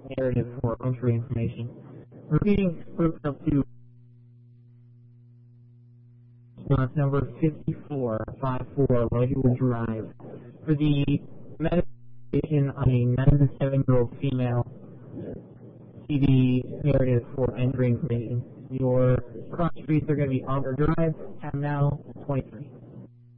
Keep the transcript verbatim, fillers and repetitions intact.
narrative for entry information. Repeating group of two. Response number fifty-four fifty-four, Ledgewood Drive. For the medication on a ninety-seven-year-old female, see the narrative for entry information. Your cross streets are going to be Auger Drive, Town Now, twenty-three.